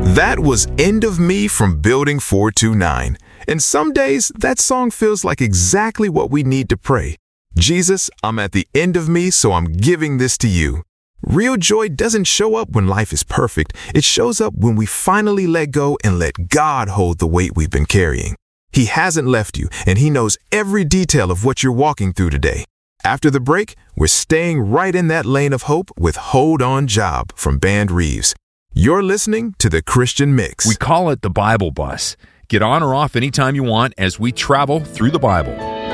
That was End of Me from Building 429. And some days, that song feels like exactly what we need to pray. Jesus, I'm at the end of me, so I'm giving this to you. Real joy doesn't show up when life is perfect. It shows up when we finally let go and let God hold the weight we've been carrying. He hasn't left you, and He knows every detail of what you're walking through today. After the break, we're staying right in that lane of hope with Hold On Job from Band Reeves. You're listening to The Christian Mix. We call it the Bible Bus. Get on or off anytime you want as we travel through the Bible.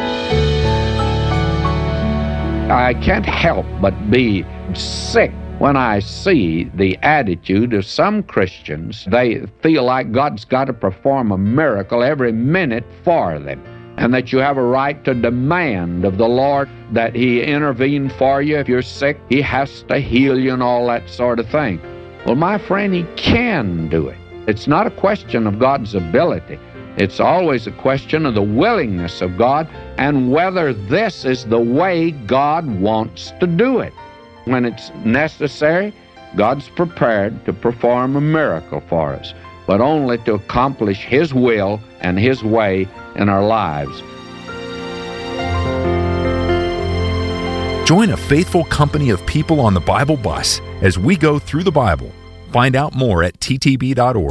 I can't help but be sick when I see the attitude of some Christians. They feel like God's got to perform a miracle every minute for them, and that you have a right to demand of the Lord that He intervene for you. If you're sick, He has to heal you and all that sort of thing. Well, my friend, He can do it. It's not a question of God's ability. It's always a question of the willingness of God and whether this is the way God wants to do it. When it's necessary, God's prepared to perform a miracle for us, but only to accomplish His will and His way in our lives. Join a faithful company of people on the Bible Bus as we go through the Bible. Find out more at ttb.org.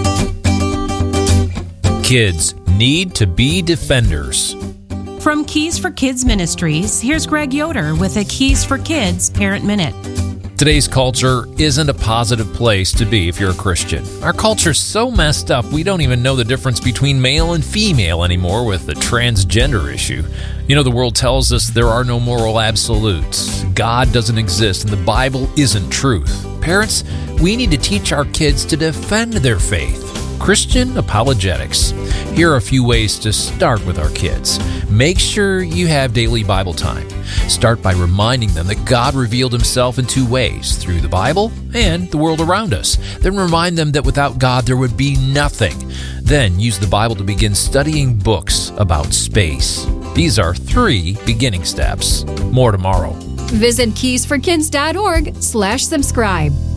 Kids need to be defenders. From Keys for Kids Ministries, here's Greg Yoder with a Keys for Kids Parent Minute. Today's culture isn't a positive place to be if you're a Christian. Our culture's so messed up, we don't even know the difference between male and female anymore with the transgender issue. You know, the world tells us there are no moral absolutes. God doesn't exist, and the Bible isn't truth. Parents, we need to teach our kids to defend their faith. Christian apologetics. Here are a few ways to start with our kids. Make sure you have daily Bible time. Start by reminding them that God revealed Himself in two ways, through the Bible and the world around us. Then remind them that without God there would be nothing. Then use the Bible to begin studying books about space. These are 3 beginning steps. More tomorrow. Visit keysforkids.org/subscribe.